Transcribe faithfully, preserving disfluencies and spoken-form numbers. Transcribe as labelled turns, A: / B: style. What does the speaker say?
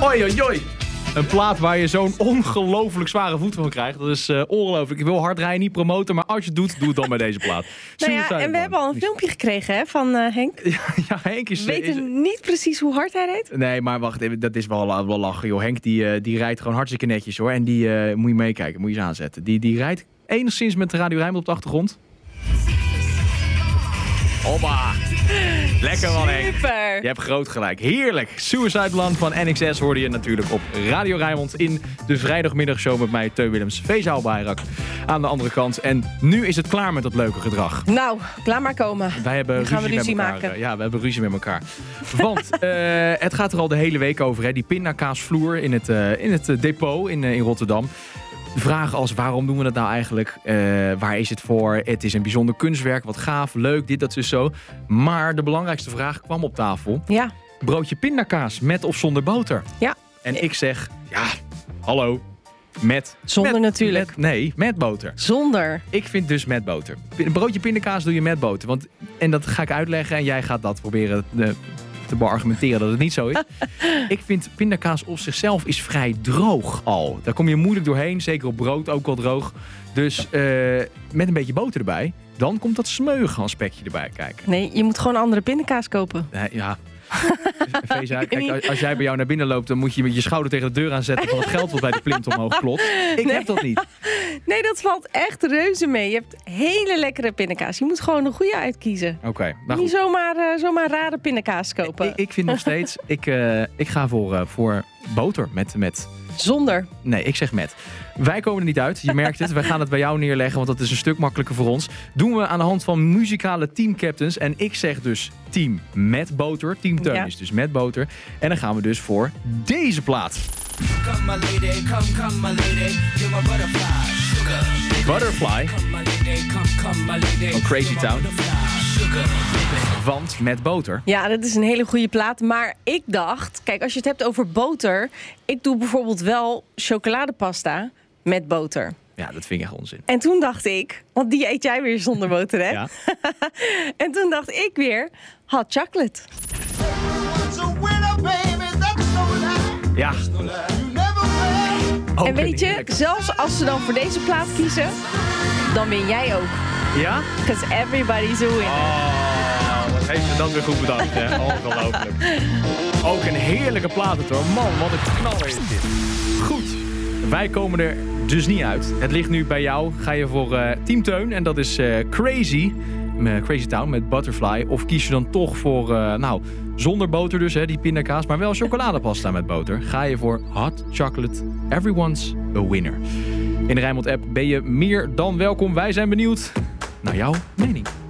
A: Oi, oi, oi. Een plaat waar je zo'n ongelooflijk zware voet van krijgt. Dat is uh, ongelooflijk. Ik wil hard rijden, niet promoten, maar als je het doet, doe het dan bij deze plaat.
B: Nou ja, en we hebben al een filmpje gekregen hè, van uh, Henk.
A: Ja, ja, Henk is...
B: We weten
A: is,
B: niet precies hoe hard hij reed.
A: Nee, maar wacht even, dat is wel, wel lachen, joh. Henk die, uh, die rijdt gewoon hartstikke netjes, hoor. En die uh, moet je meekijken, moet je eens aanzetten. Die, die rijdt enigszins met de Radio Rijnmond op de achtergrond. Hoppa! Lekker man, Henk.
B: Super!
A: Je hebt groot gelijk. Heerlijk. Suicide Blonde van N X S hoorde je natuurlijk op Radio Rijnmond in de vrijdagmiddagshow met mij, Teun Willems, Vezaal Bayrak aan de andere kant. En nu is het klaar met dat leuke gedrag.
B: Nou, klaar maar komen.
A: Wij hebben
B: Dan gaan
A: ruzie,
B: we ruzie
A: met elkaar.
B: maken.
A: Ja, we hebben ruzie met elkaar. Want uh, het gaat er al de hele week over, hè? Die pindakaasvloer in het, uh, in het uh, depot in, uh, in Rotterdam. Vragen als waarom doen we dat nou eigenlijk? Uh, waar is het voor? Het is een bijzonder kunstwerk. Wat gaaf, leuk, dit, dat is zo. Maar de belangrijkste vraag kwam op tafel.
B: Ja.
A: Broodje pindakaas met of zonder boter?
B: Ja.
A: En ik zeg, ja, hallo. Met.
B: Zonder
A: met,
B: natuurlijk.
A: Met, nee, met boter.
B: Zonder.
A: Ik vind dus met boter. Een broodje pindakaas doe je met boter. Want, en dat ga ik uitleggen en jij gaat dat proberen uh, te beargumenteren dat het niet zo is. Ik vind pindakaas op zichzelf is vrij droog al. Daar kom je moeilijk doorheen, zeker op brood ook wel droog. Dus uh, met een beetje boter erbij, dan komt dat smeuige aspectje erbij kijken.
B: Nee, je moet gewoon andere pindakaas kopen.
A: Nee, ja. Veza, kijk, als jij bij jou naar binnen loopt, dan moet je met je schouder tegen de deur aanzetten van het geld wat bij de plint omhoog klopt. Ik
B: nee.
A: heb dat niet.
B: Nee, dat valt echt reuze mee. Je hebt hele lekkere pindakaas. Je moet gewoon een goede uitkiezen.
A: Oké, okay, nou
B: niet zomaar, uh, zomaar rare pindakaas kopen.
A: Ik, ik vind nog steeds, ik, uh, ik ga voor, uh, voor boter met, met...
B: Zonder.
A: Nee, ik zeg met. Wij komen er niet uit, je merkt het. Wij gaan het bij jou neerleggen, want dat is een stuk makkelijker voor ons. Doen we aan de hand van muzikale teamcaptains. En ik zeg dus team met boter. Team Teun ja. is dus met boter. En dan gaan we dus voor deze plaat. Come my lady, come, come my lady, you're my butterfly, sugar. Butterfly. Van Crazy Town. Want met boter.
B: Ja, dat is een hele goede plaat. Maar ik dacht, kijk, als je het hebt over boter. Ik doe bijvoorbeeld wel chocoladepasta met boter.
A: Ja, dat vind ik echt onzin.
B: En toen dacht ik, want die eet jij weer zonder boter, hè? Ja. En toen dacht ik weer, hot chocolate.
A: Ja.
B: En weet je, zelfs als ze dan voor deze plaat kiezen, dan win jij ook.
A: Ja?
B: Because everybody's a winner.
A: Oh, wat heeft ze dat weer goed bedankt, hè? Ongelooflijk. Ook een heerlijke plaat het hoor. Man, wat een knaller is dit. Goed, wij komen er dus niet uit. Het ligt nu bij jou. Ga je voor uh, Team Teun en dat is uh, Crazy. Uh, Crazy Town met Butterfly. Of kies je dan toch voor, uh, nou, zonder boter dus, hè, die pindakaas, maar wel chocoladepasta met boter. Ga je voor hot chocolate. Everyone's a winner. In de Rijnmond app ben je meer dan welkom. Wij zijn benieuwd naar jouw mening.